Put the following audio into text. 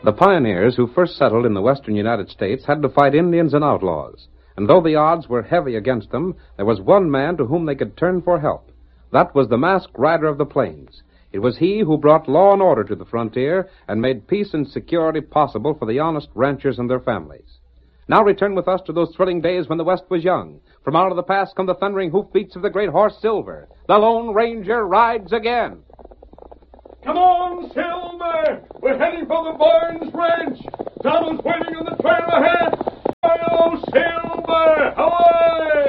The pioneers who first settled in the western United States had to fight Indians and outlaws. And though the odds were heavy against them, there was one man to whom they could turn for help. That was the masked rider of the plains. It was he who brought law and order to the frontier and made peace and security possible for the honest ranchers and their families. Now return with us to those thrilling days when the West was young. From out of the past come the thundering hoofbeats of the great horse Silver. The Lone Ranger rides again. Come on, Silver! We're heading for the Barnes Ranch! Donald's waiting on the trail ahead! Oh, Silver! Away!